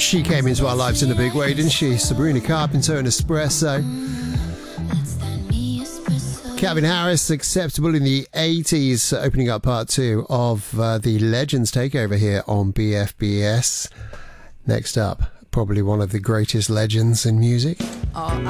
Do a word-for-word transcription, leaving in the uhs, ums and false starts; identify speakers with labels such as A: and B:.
A: She came into our lives in a big way, didn't she? Sabrina Carpenter and Espresso. Calvin Harris, Acceptable in the eighties, opening up part two of uh, the Legends takeover here on B F B S. Next up, probably one of the greatest legends in music.
B: All